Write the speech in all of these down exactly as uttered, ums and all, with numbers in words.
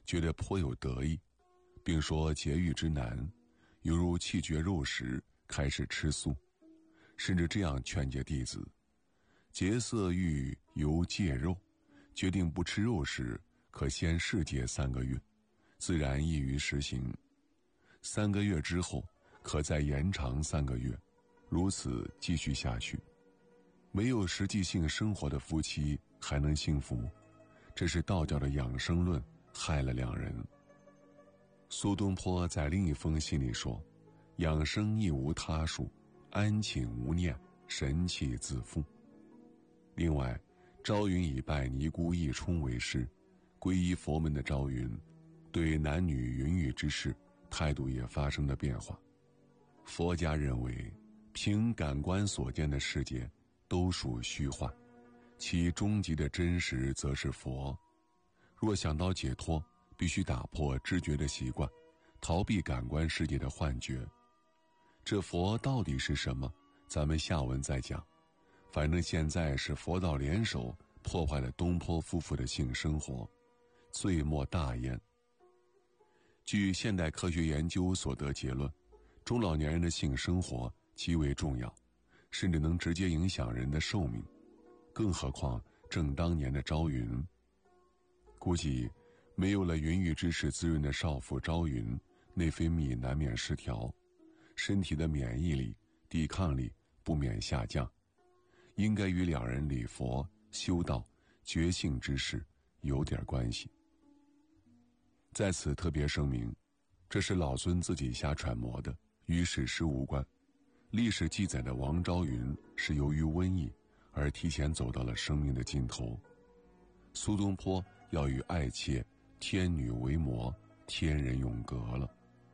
觉得颇有得意，并说节欲之难，犹如弃绝肉食，开始吃素，甚至这样劝诫弟子：节色欲由戒肉，决定不吃肉食，可先试戒三个月，自然易于实行。三个月之后，可再延长三个月，如此继续下去。没有实际性生活的夫妻还能幸福，这是道教的养生论害了两人。苏东坡在另一封信里说：养生亦无他术，安寝无念，神气自复。另外，昭云以拜尼姑义冲为师，皈依佛门的昭云对男女云雨之事态度也发生了变化。佛家认为凭感官所见的世界都属虚幻，其终极的真实则是佛。若想到解脱，必须打破知觉的习惯，逃避感官世界的幻觉。这佛到底是什么？咱们下文再讲。反正现在是佛道联手破坏了东坡夫妇的性生活，罪莫大焉。据现代科学研究所得结论，中老年人的性生活极为重要，甚至能直接影响人的寿命，更何况正当年的昭云。估计没有了云雨之事滋润的少妇昭云，内分泌难免失调，身体的免疫力、抵抗力不免下降，应该与两人礼佛、修道、觉性之事有点关系。在此特别声明，这是老孙自己瞎揣摩的，与史实无关。历史记载的王昭云是由于瘟疫而提前走到了生命的尽头。苏东坡要与爱妾天女为魔，天人永隔了。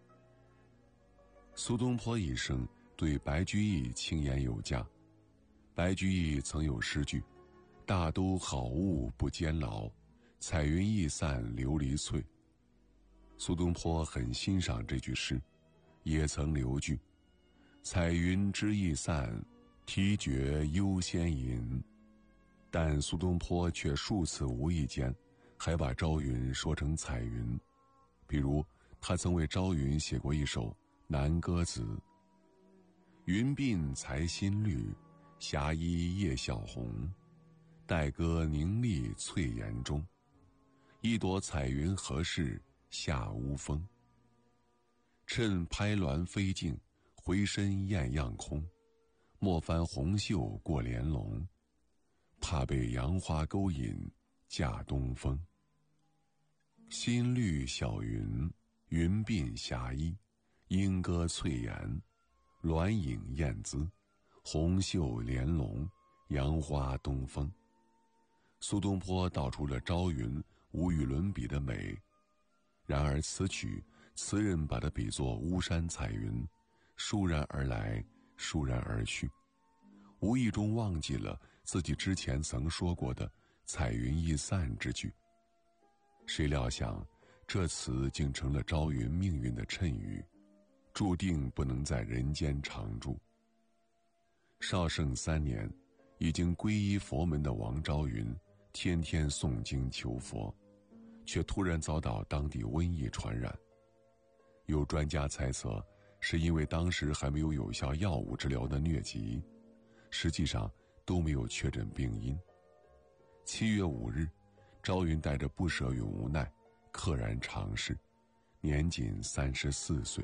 苏东坡一生对白居易轻言有加。白居易曾有诗句：大都好物不坚牢，彩云易散琉璃脆。苏东坡很欣赏这句诗，也曾留句：彩云之易散，提绝幽仙吟。但苏东坡却数次无意间还把朝云说成彩云。比如他曾为朝云写过一首南歌子：云鬓才新绿，霞衣夜晓红，待歌凝丽翠颜中，一朵彩云何事下乌风。趁拍鸾飞尽，回身艳样空，莫翻红袖过帘笼，怕被杨花勾引嫁东风。新绿小云，云鬓霞衣，莺歌翠颜，鸾影燕姿，红袖帘笼，杨花东风。苏东坡道出了朝云无与伦比的美，然而此曲词人把它比作巫山彩云，倏然而来，倏然而去，无意中忘记了自己之前曾说过的彩云易散之句。谁料想这词竟成了朝云命运的谶语，注定不能在人间常住。绍圣三年，已经皈依佛门的王昭云天天诵经求佛，却突然遭到当地瘟疫传染。有专家猜测，是因为当时还没有有效药物治疗的疟疾，实际上都没有确诊病因。七月五日，昭云带着不舍与无奈，溘然长逝，年仅三十四岁。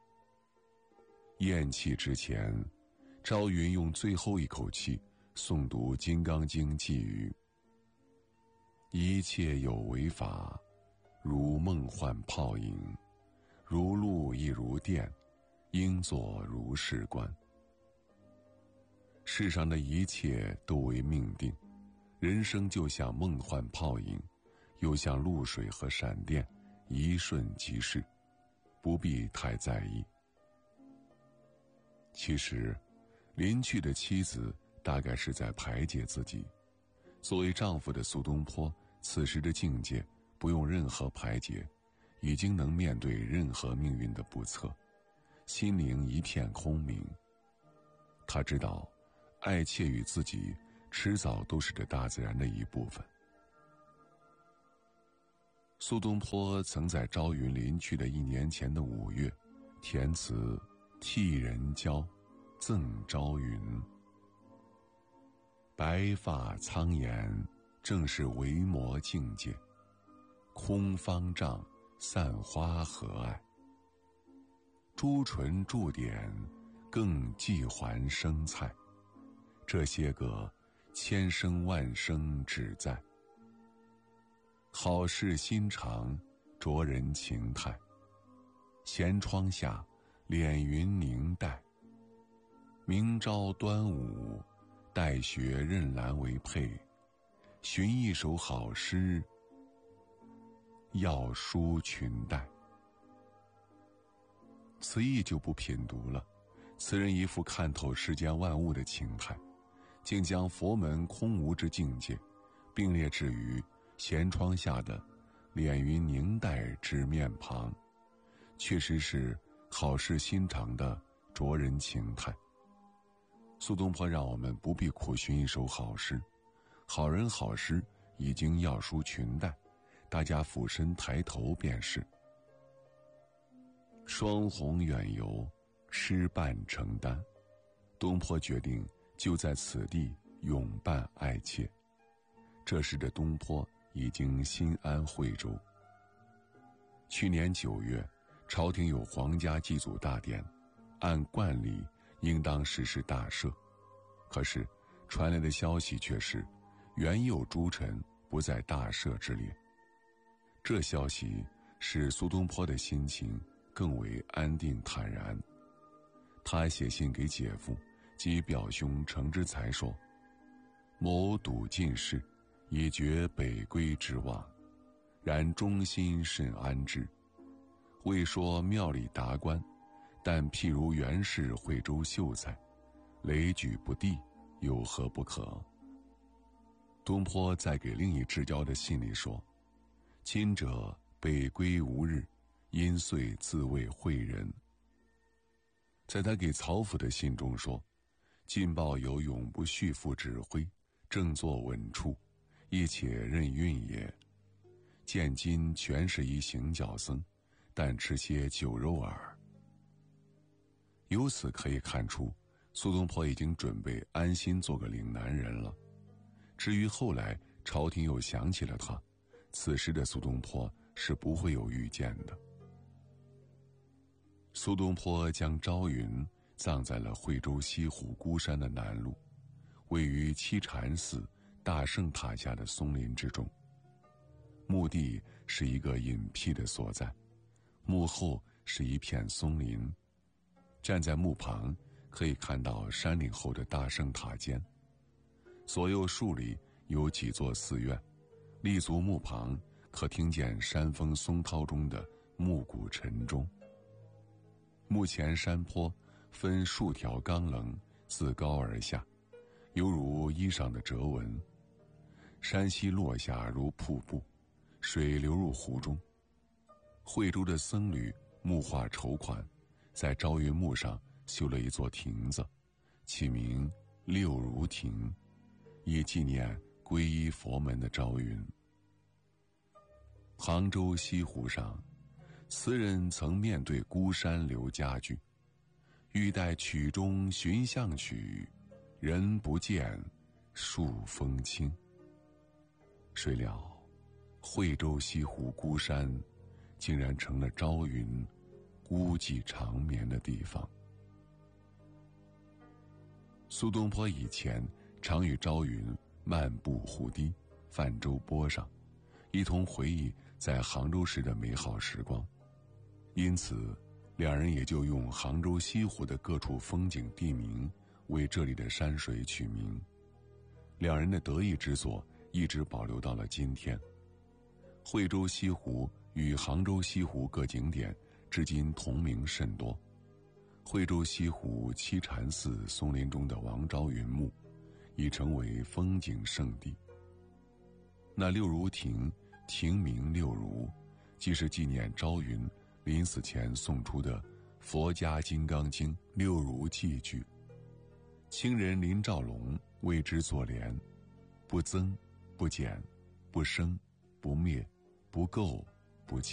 咽气之前，昭云用最后一口气诵读《金刚经》寄语：一切有为法，如梦幻泡影，如露亦如电，应作如是观。世上的一切都为命定，人生就像梦幻泡影，又像露水和闪电，一瞬即逝，不必太在意。其实临去的妻子大概是在排解自己。作为丈夫的苏东坡，此时的境界不用任何排解，已经能面对任何命运的不测，心灵一片空明。他知道爱妾与自己迟早都是这大自然的一部分。 苏东坡曾在朝云临去的一年前的五月，填词替人交，赠朝云。白发苍颜，正是维摩境界，空方丈，散花何碍？朱唇著点，更寄还生菜。这些个千声万声只在，好事心肠，着人情态。闲窗下，敛云凝黛。明朝端午，待学任兰为佩。寻一首好诗，要书裙带。词意就不品读了，词人一副看透世间万物的情态，竟将佛门空无之境界并列置于闲窗下的敛云凝黛之面庞，确实是好事心肠的着人情态。苏东坡让我们不必苦寻一首好诗，好人好诗已经要书裙带，大家俯身抬头便是。双鸿远游，诗伴承担，东坡决定就在此地永伴爱妾。这时的东坡已经心安惠州。去年九月，朝廷有皇家祭祖大典，按惯例应当实施大赦，可是传来的消息却是原有诸臣不在大赦之列。这消息使苏东坡的心情更为安定坦然。他写信给姐夫及表兄程之才说：某笃进士，已决北归之望，然忠心甚安之。未说庙里达官，但譬如袁氏惠州秀才，累举不第，有何不可？东坡在给另一至交的信里说：今者北归无日，因遂自谓惠人。在他给曹府的信中说：晋报有永不续复指挥，正坐稳处，亦且任运也。见今全是一行脚僧，但吃些酒肉耳。由此可以看出，苏东坡已经准备安心做个岭南人了。至于后来朝廷又想起了他，此时的苏东坡是不会有预见的。苏东坡将朝云葬在了惠州西湖孤山的南麓，位于七禅寺大圣塔下的松林之中。墓地是一个隐僻的所在，墓后是一片松林，站在墓旁可以看到山岭后的大圣塔尖，左右数里有几座寺院，立足墓旁可听见山峰松涛中的暮鼓晨钟。墓前山坡分数条钢棱自高而下，犹如衣裳的折纹，山溪落下如瀑布，水流入湖中。惠州的僧侣木画筹款，在朝云墓上修了一座亭子，起名六如亭，以纪念皈依佛门的朝云。杭州西湖上，词人曾面对孤山留佳句：欲待曲中寻象曲，人不见，树风轻。谁料惠州西湖孤山竟然成了朝云孤寂长眠的地方。苏东坡以前常与朝云漫步湖堤、泛舟波上，一同回忆在杭州时的美好时光，因此两人也就用杭州西湖的各处风景地名为这里的山水取名。两人的得意之作一直保留到了今天。惠州西湖与杭州西湖各景点至今同名甚多。惠州西湖七禅寺松林中的王昭云墓已成为风景胜地。那六如亭，亭名六如，即是纪念朝云临死前诵出的佛家金刚经六如偈句。清人林兆龙为之作联：不增不减，不生不灭，不垢